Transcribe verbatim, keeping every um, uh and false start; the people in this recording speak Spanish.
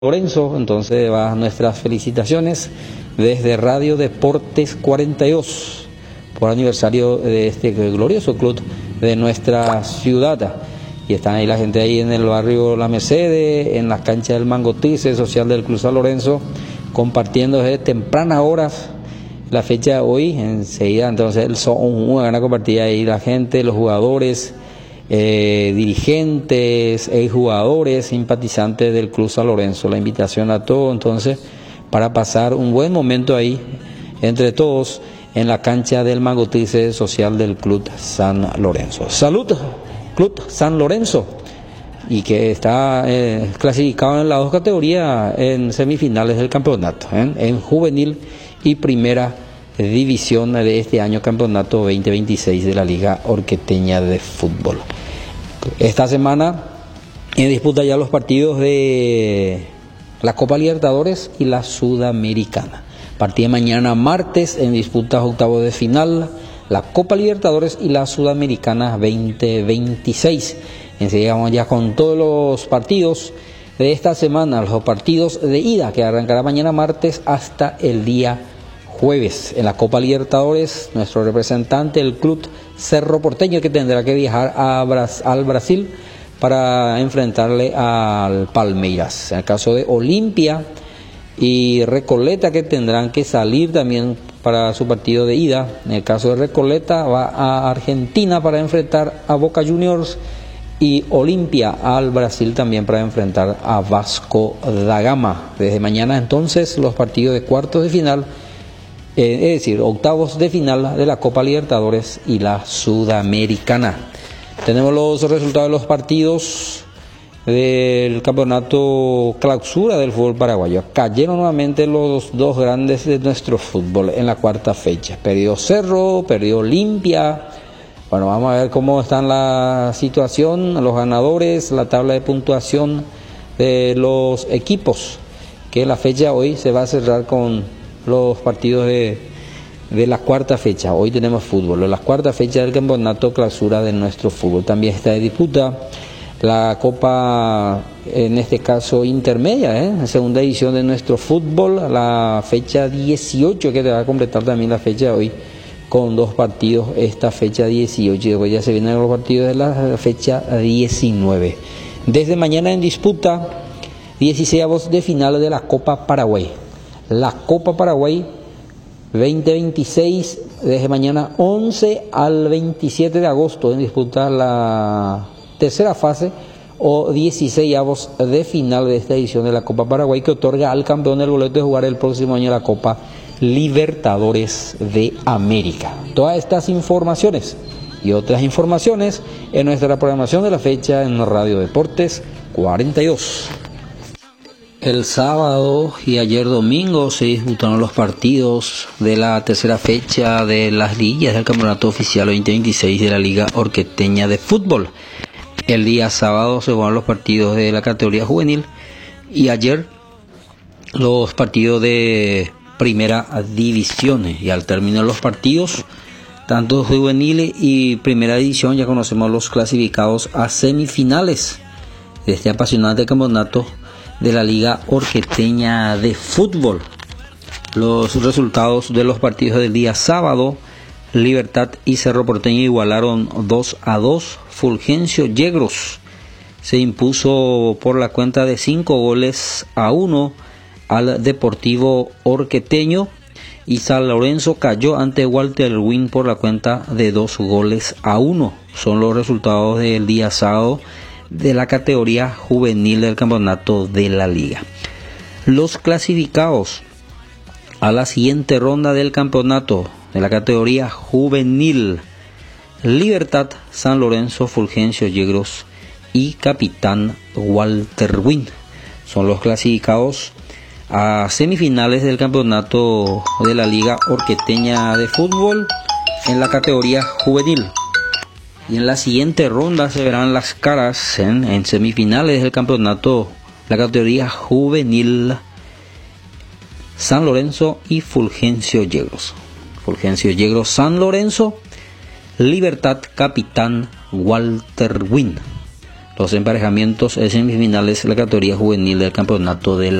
Lorenzo, entonces va nuestras felicitaciones desde Radio Deportes cuarenta y dos por aniversario de este glorioso club de nuestra ciudad. Y están ahí la gente ahí en el barrio La Merced, en las canchas del Mangotice social del Club San Lorenzo, compartiendo desde tempranas horas la fecha de hoy. Enseguida, entonces, son una gran compartida ahí la gente, los jugadores, Eh, dirigentes, jugadores, simpatizantes del Club San Lorenzo. La invitación a todos entonces para pasar un buen momento ahí entre todos en la cancha del Mangotice social del Club San Lorenzo. Salud, Club San Lorenzo, y que está eh, clasificado en las dos categorías en semifinales del campeonato, ¿eh? en juvenil y primera división de este año, campeonato veinte veintiséis de la Liga Orqueteña de Fútbol. Esta semana en disputa ya los partidos de la Copa Libertadores y la Sudamericana. Partida mañana martes en disputas octavos de final, la Copa Libertadores y la Sudamericana veinte veintiséis. Enseguida vamos ya con todos los partidos de esta semana, los partidos de ida que arrancará mañana martes hasta el día jueves. En la Copa Libertadores, nuestro representante, el Club Cerro Porteño, que tendrá que viajar a Bras- al Brasil para enfrentarle al Palmeiras. En el caso de Olimpia y Recoleta, que tendrán que salir también para su partido de ida. En el caso de Recoleta, va a Argentina para enfrentar a Boca Juniors, y Olimpia al Brasil también para enfrentar a Vasco da Gama. Desde mañana entonces los partidos de cuartos de final, Eh, es decir, octavos de final de la Copa Libertadores y la Sudamericana. Tenemos los resultados de los partidos del campeonato clausura del fútbol paraguayo. Cayeron nuevamente los dos grandes de nuestro fútbol en la cuarta fecha. Perdió Cerro, perdió Olimpia. Bueno, vamos a ver cómo está la situación, los ganadores, la tabla de puntuación de los equipos, que la fecha hoy se va a cerrar con los partidos de, de la cuarta fecha. Hoy tenemos fútbol, la cuarta fecha del campeonato clausura de nuestro fútbol. También está de disputa la Copa, en este caso intermedia, ¿eh? segunda edición de nuestro fútbol, la fecha dieciocho, que te va a completar también la fecha de hoy con dos partidos, esta fecha dieciocho, y después ya se vienen los partidos de la fecha diecinueve. Desde mañana en disputa dieciséis de final de la Copa Paraguay. La Copa Paraguay veinte veintiséis, desde mañana once al veintisiete de agosto en disputa la tercera fase o dieciséisavos de final de esta edición de la Copa Paraguay, que otorga al campeón el boleto de jugar el próximo año la Copa Libertadores de América. Todas estas informaciones y otras informaciones en nuestra programación de la fecha en Radio Deportes cuarenta y dos. El sábado y ayer domingo se disputaron los partidos de la tercera fecha de las liguillas del campeonato oficial veinte veintiséis de la Liga Orqueteña de Fútbol. El día sábado se jugaron los partidos de la categoría juvenil y ayer los partidos de primera división. Y al término de los partidos, tanto juvenil y primera división, ya conocemos los clasificados a semifinales de este apasionante campeonato de la Liga Orqueteña de Fútbol. Los resultados de los partidos del día sábado: Libertad y Cerro Porteño igualaron dos a dos. Fulgencio Yegros se impuso por la cuenta de cinco goles a uno al Deportivo Orqueteño, y San Lorenzo cayó ante Walter Win por la cuenta de dos goles a uno. Son los resultados del día sábado de la categoría juvenil del campeonato de la liga. Los clasificados a la siguiente ronda del campeonato de la categoría juvenil: Libertad, San Lorenzo, Fulgencio Yegros y Capitán Walter Win. Son los clasificados a semifinales del campeonato de la Liga Orqueteña de Fútbol en la categoría juvenil. Y en la siguiente ronda se verán las caras en, en semifinales del campeonato, la categoría juvenil: San Lorenzo y Fulgencio Yegros. Fulgencio Yegros, San Lorenzo, Libertad, Capitán Walter Win. los emparejamientos semifinales de la categoría juvenil del campeonato de